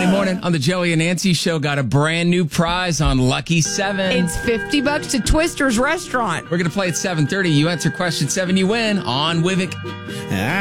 Friday morning on the Joey and Nancy Show, got a brand new prize on Lucky 7. It's $50 to Twister's Restaurant. We're going to play at 7:30. You answer question 7, you win on Wivik.